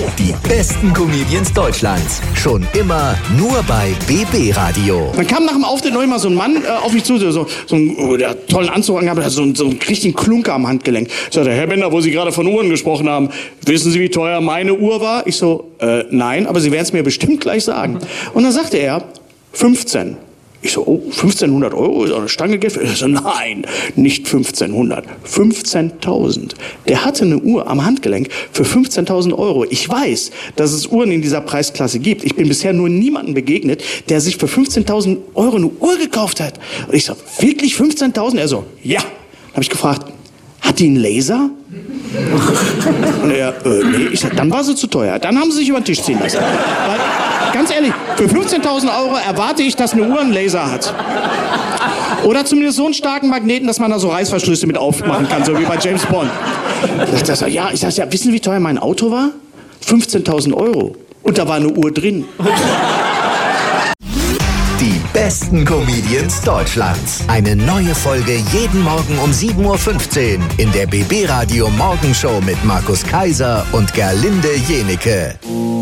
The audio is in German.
Die besten Comedians Deutschlands. Schon immer nur bei BB Radio. Dann kam nach dem Auftritt noch immer so ein Mann auf mich zu, der hat tollen Anzug angehabt, hat so einen richtigen Klunker am Handgelenk. Ich sagte, Herr Bender, wo Sie gerade von Uhren gesprochen haben, wissen Sie, wie teuer meine Uhr war? Ich so, nein, aber Sie werden es mir bestimmt gleich sagen. Und dann sagte er, 15. Ich so, oh, 1500 Euro ist auch eine Stange Geld. Ich so, nein, nicht 1500, 15.000. Der hatte eine Uhr am Handgelenk für 15.000 Euro. Ich weiß, dass es Uhren in dieser Preisklasse gibt. Ich bin bisher nur niemandem begegnet, der sich für 15.000 Euro eine Uhr gekauft hat. Und ich so, wirklich 15.000? Er so, ja. Habe ich gefragt, hat die einen Laser? Und er, nee. Ich sag, dann war sie zu teuer. Dann haben sie sich über den Tisch ziehen lassen. Weil, ganz ehrlich, für 15.000 Euro erwarte ich, dass eine Uhr einen Laser hat. Oder zumindest so einen starken Magneten, dass man da so Reißverschlüsse mit aufmachen kann, so wie bei James Bond. Ich sag, ja, wissen Sie, wie teuer mein Auto war? 15.000 Euro. Und da war eine Uhr drin. Die besten Comedians Deutschlands. Eine neue Folge jeden Morgen um 7.15 Uhr in der BB Radio Morgenshow mit Markus Kaiser und Gerlinde Jenecke.